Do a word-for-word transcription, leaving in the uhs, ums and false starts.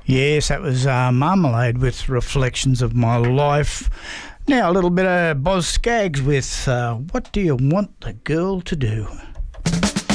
Yes, that was uh, Marmalade with Reflections of My Life. Now a little bit of Boz Scaggs with uh, What Do You Want the Girl to Do?